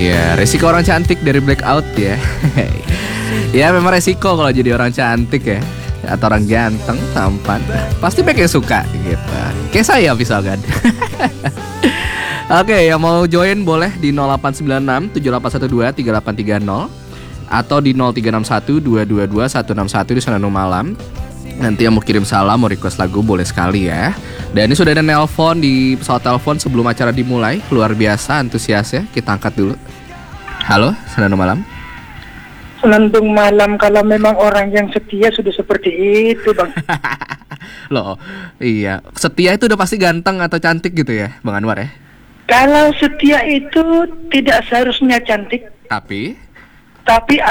Ya, resiko orang cantik dari blackout ya. Ya memang resiko kalau jadi orang cantik ya. Atau orang ganteng, tampan, pasti banyak yang suka gitu. Kayak saya misalkan. Oke, yang mau join boleh di 0896 7812 3830 atau di 0361 222 161 di Senandung Malam. Nanti yang mau kirim salam, mau request lagu boleh sekali ya. Dan ini sudah ada nelpon di pesawat telepon sebelum acara dimulai. Luar biasa antusias ya. Kita angkat dulu. Halo, Senandung Malam. Senandung Malam, kalau memang orang yang setia sudah seperti itu, Bang. Loh, iya. Setia itu udah pasti ganteng atau cantik gitu ya, Bang Anwar ya? Kalau setia itu tidak seharusnya cantik, Tapi tapi